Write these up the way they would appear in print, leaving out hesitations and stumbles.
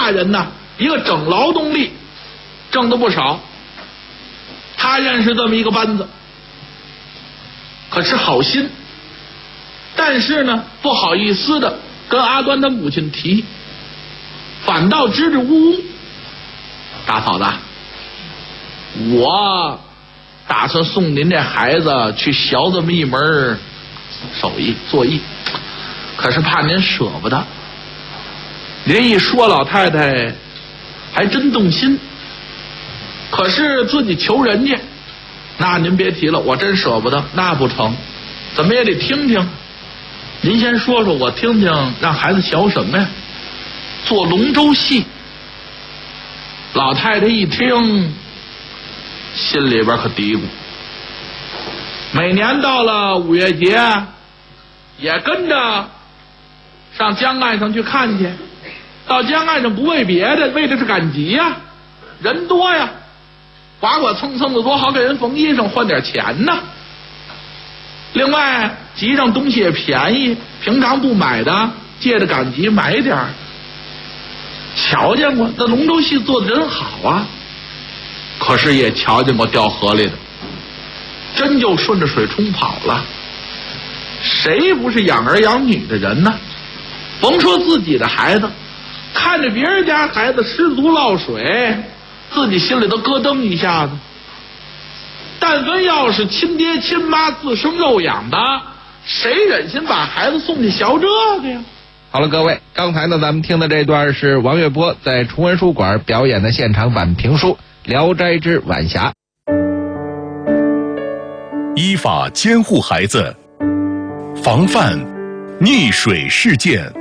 大人呢，一个整劳动力，挣得不少。他认识这么一个班子，可是好心，但是呢，不好意思的跟阿端他母亲提，反倒支支吾吾。大嫂子，我打算送您这孩子去学这么一门手艺作艺，可是怕您舍不得。您一说，老太太还真动心，可是自己求人家，那您别提了，我真舍不得，那不成，怎么也得听听。您先说说，我听听，让孩子学什么呀？做龙舟戏。老太太一听，心里边可嘀咕。每年到了5月节，也跟着上江岸上去看去。到江岸上不为别的，为的是赶集呀，人多呀，刮刮蹭蹭的多好，给人缝衣裳换点钱呢。另外集上东西也便宜，平常不买的，借着赶集买点儿。瞧见过那龙舟戏做的真好啊，可是也瞧见过掉河里的，真就顺着水冲跑了。谁不是养儿养女的人呢？甭说自己的孩子，看着别人家孩子失足落水，自己心里都咯噔一下子。但凡要是亲爹亲妈自生肉养的，谁忍心把孩子送去学这个呀？ 好了，各位，刚才呢咱们听的这段是王月波在崇文书馆表演的现场版评书《聊斋之晚霞》。 依法监护孩子，防范溺水事件。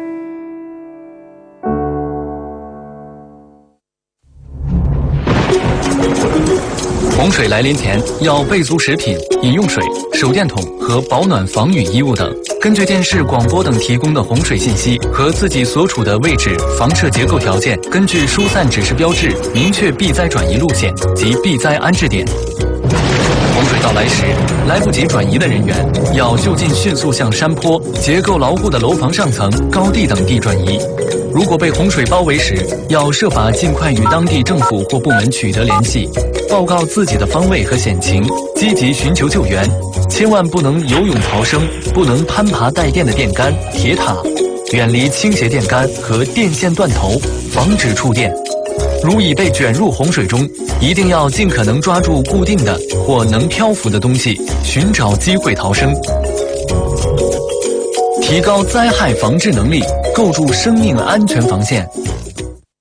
洪水来临前，要备足食品、饮用水、手电筒和保暖防雨衣物等。根据电视、广播等提供的洪水信息和自己所处的位置、房舍结构条件，根据疏散指示标志，明确避灾转移路线及避灾安置点。洪水到来时，来不及转移的人员要就近迅速向山坡、结构牢固的楼房上层、高地等地转移。如果被洪水包围时，要设法尽快与当地政府或部门取得联系，报告自己的方位和险情，积极寻求救援。千万不能游泳逃生，不能攀爬带电的电杆、铁塔，远离倾斜电杆和电线断头，防止触电。如已被卷入洪水中，一定要尽可能抓住固定的或能漂浮的东西，寻找机会逃生。提高灾害防治能力，构筑生命安全防线，